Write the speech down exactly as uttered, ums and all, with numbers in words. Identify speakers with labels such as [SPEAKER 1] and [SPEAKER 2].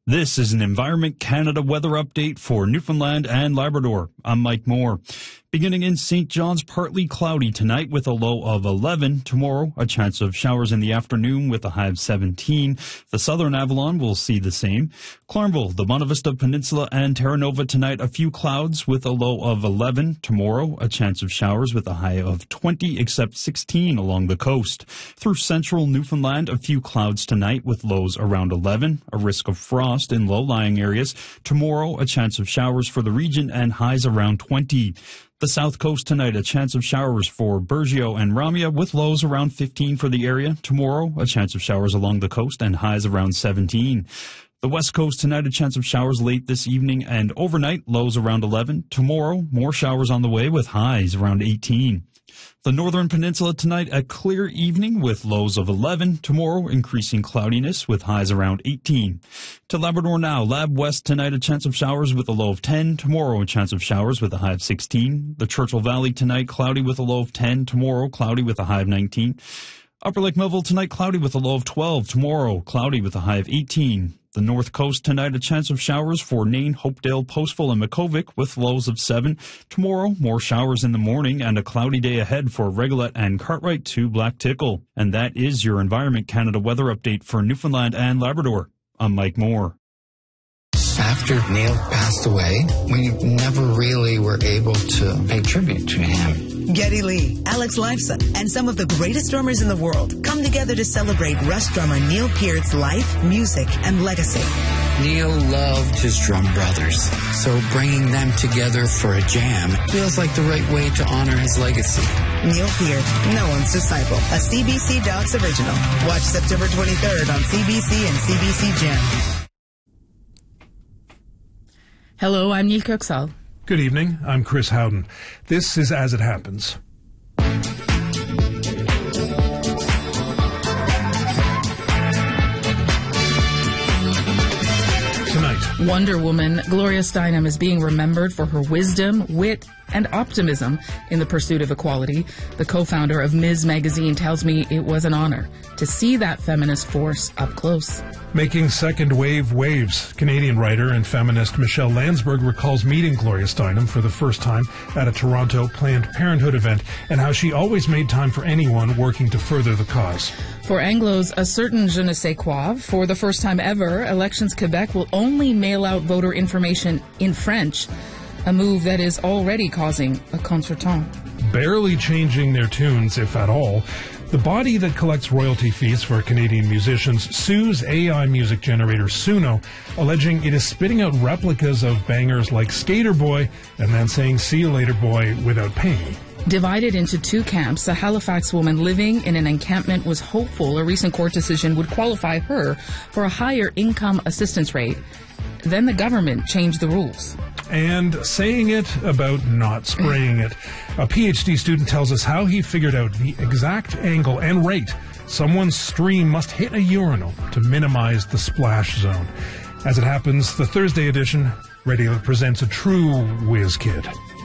[SPEAKER 1] This is an Environment Canada weather update for Newfoundland and Labrador. I'm Mike Moore. Beginning in Saint John's, partly cloudy tonight with a low of eleven. Tomorrow, a chance of showers in the afternoon with a high of seventeen. The southern Avalon will see the same. Clarnville, the Bonavista Peninsula, and Terra Nova tonight, a few clouds with a low of eleven. Tomorrow, a chance of showers with a high of twenty, except sixteen along the coast. Through central Newfoundland, a few clouds tonight with lows around eleven. A risk of frost in low-lying areas. Tomorrow, a chance of showers for the region and highs around twenty. The south coast tonight, a chance of showers for Burgeo and Ramia with lows around fifteen for the area. Tomorrow, a chance of showers along the coast and highs around seventeen. The west coast tonight, a chance of showers late this evening and overnight, lows around eleven. Tomorrow, more showers on the way with highs around eighteen. The northern peninsula tonight, a clear evening with lows of eleven. Tomorrow, increasing cloudiness with highs around eighteen. To Labrador now, Lab West tonight, a chance of showers with a low of ten. Tomorrow, a chance of showers with a high of sixteen. The Churchill Valley tonight, cloudy with a low of ten. Tomorrow, cloudy with a high of nineteen. Upper Lake Melville tonight, cloudy with a low of twelve. Tomorrow, cloudy with a high of eighteen. The north coast tonight, a chance of showers for Nain, Hopedale, Postville, and Makovic with lows of seven. Tomorrow, more showers in the morning and a cloudy day ahead for Regulette and Cartwright to Black Tickle. And that is your Environment Canada weather update for Newfoundland and Labrador. I'm Mike Moore.
[SPEAKER 2] After Neil passed away, we never really were able to pay tribute to him.
[SPEAKER 3] Geddy Lee, Alex Lifeson, and some of the greatest drummers in the world come together to celebrate Rush drummer Neil Peart's life, music, and legacy.
[SPEAKER 2] Neil loved his drum brothers, so bringing them together for a jam feels like the right way to honor his legacy.
[SPEAKER 3] Neil Peart, no one's disciple, a C B C Docs original. Watch September twenty-third on C B C and C B C Gem.
[SPEAKER 4] Hello, I'm Neil Kirksall.
[SPEAKER 5] Good evening, I'm Chris Howden. This is As It Happens. Tonight,
[SPEAKER 4] Wonder Woman Gloria Steinem is being remembered for her wisdom, wit, and optimism in the pursuit of equality. The co-founder of Miz Magazine tells me it was an honor to see that feminist force up close.
[SPEAKER 5] making second-wave waves, Canadian writer and feminist Michelle Landsberg recalls meeting Gloria Steinem for the first time at a Toronto Planned Parenthood event and how she always made time for anyone working to further the cause.
[SPEAKER 4] For Anglos, a certain je ne sais quoi, for the first time ever, Elections Quebec will only mail out voter information in French, a move that is already causing a contretemps.
[SPEAKER 5] Barely changing their tunes, if at all, the body that collects royalty fees for Canadian musicians sues A I music generator Suno, alleging it is spitting out replicas of bangers like Skater Boy and then saying "see you later, boy" without paying.
[SPEAKER 4] Divided into two camps, a Halifax woman living in an encampment was hopeful a recent court decision would qualify her for a higher income assistance rate. Then the government changed the rules.
[SPEAKER 5] And saying it about not spraying it. A PhD student tells us how he figured out the exact angle and rate someone's stream must hit a urinal to minimize the splash zone. As it happens, the Thursday edition, Radio presents a true whiz kid.